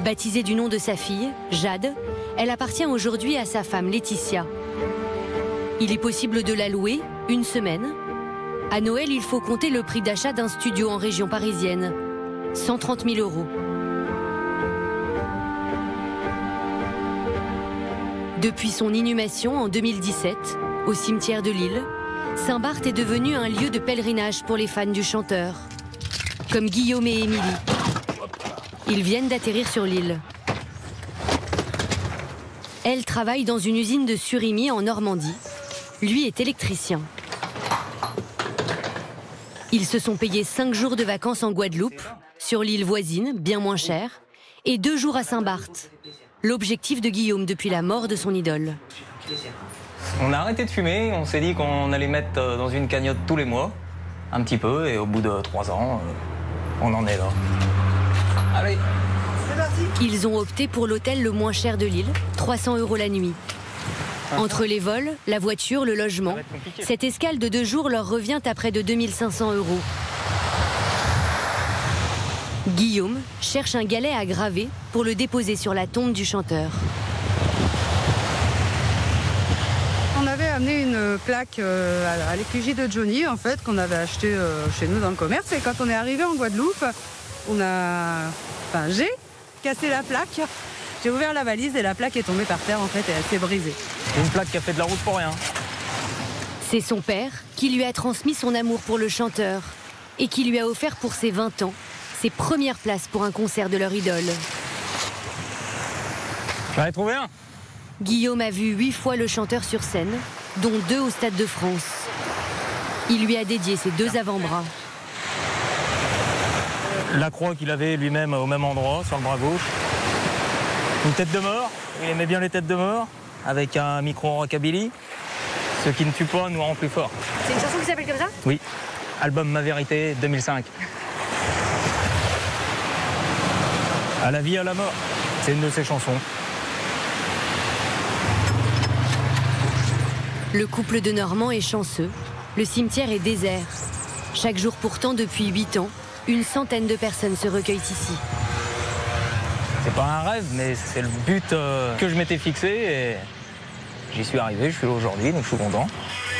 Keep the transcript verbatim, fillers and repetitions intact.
Baptisée du nom de sa fille, Jade, elle appartient aujourd'hui à sa femme, Laetitia. Il est possible de la louer une semaine. À Noël, il faut compter le prix d'achat d'un studio en région parisienne, cent trente mille euros. Depuis son inhumation en deux mille dix-sept, au cimetière de Lille, Saint-Barth est devenu un lieu de pèlerinage pour les fans du chanteur, comme Guillaume et Émilie. Ils viennent d'atterrir sur l'île. Elle travaille dans une usine de surimi en Normandie. Lui est électricien. Ils se sont payés cinq jours de vacances en Guadeloupe, sur l'île voisine, bien moins chère, et deux jours à Saint-Barth. L'objectif de Guillaume depuis la mort de son idole. On a arrêté de fumer, on s'est dit qu'on allait mettre dans une cagnotte tous les mois, un petit peu, et au bout de trois ans, on en est là. Allez, c'est parti. Ils ont opté pour l'hôtel le moins cher de l'île, trois cents euros la nuit. Entre les vols, la voiture, le logement, cette escale de deux jours leur revient à près de deux mille cinq cents euros. Guillaume cherche un galet à graver pour le déposer sur la tombe du chanteur. On avait amené une plaque euh, à l'effigie de Johnny, en fait, qu'on avait acheté euh, chez nous dans le commerce. Et quand on est arrivé en Guadeloupe, on a... Enfin, j'ai cassé la plaque. J'ai ouvert la valise et la plaque est tombée par terre, en fait, et elle s'est brisée. Une plaque qui a fait de la route pour rien. C'est son père qui lui a transmis son amour pour le chanteur et qui lui a offert pour ses vingt ans ses premières places pour un concert de leur idole. J'en ai trouvé un. Guillaume a vu huit fois le chanteur sur scène, dont deux au Stade de France. Il lui a dédié ses deux avant-bras. La croix qu'il avait lui-même au même endroit, sur le bras gauche. Une tête de mort, il aimait bien les têtes de mort, avec un micro rockabilly. Ce qui ne tue pas nous rend plus fort. C'est une chanson qui s'appelle comme ça ? Oui, album Ma Vérité deux mille cinq. À la vie, à la mort, c'est une de ses chansons. Le couple de Normands est chanceux, le cimetière est désert. Chaque jour pourtant, depuis huit ans, une centaine de personnes se recueillent ici. C'est pas un rêve, mais c'est le but euh, que je m'étais fixé et j'y suis arrivé, je suis là aujourd'hui, donc je suis content.